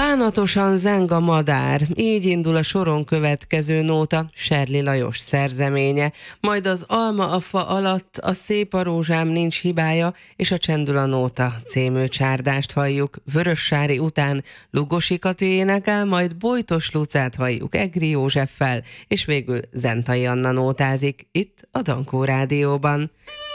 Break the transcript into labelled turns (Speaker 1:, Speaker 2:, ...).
Speaker 1: Bánatosan zeng a madár, így indul a soron következő nóta, Serli Lajos szerzeménye, majd az alma a fa alatt, a szép a rózsám nincs hibája, és a csendül a nóta című csárdást halljuk. Vörössári után Lugosi Kati énekel, majd Bojtos Lucát halljuk Egri Józseffel, és végül Zentai Anna nótázik itt a Dankó Rádióban.